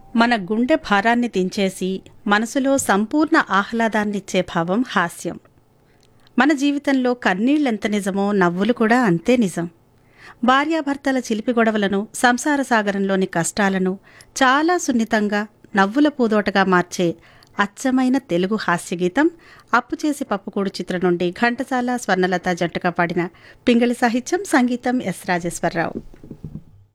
మన గుండె భారాన్ని దించేసి మనసులో సంపూర్ణ ఆహ్లాదాన్నిచ్చే భావం హాస్యం. మన జీవితంలో కన్నీళ్ళెంత నిజమో నవ్వులు కూడా అంతే నిజం. భార్యాభర్తల చిలిపి గొడవలను, సంసార సాగరంలోని కష్టాలను చాలా సున్నితంగా నవ్వుల పూదోటగా మార్చే అచ్చమైన తెలుగు హాస్యగీతం అప్పుచేసి పప్పుకూడు చిత్రం నుండి ఘంటసాల స్వర్ణలత జంటగా పాడిన పింగళి సాహిత్యం, సంగీతం ఎస్ రాజేశ్వరరావు.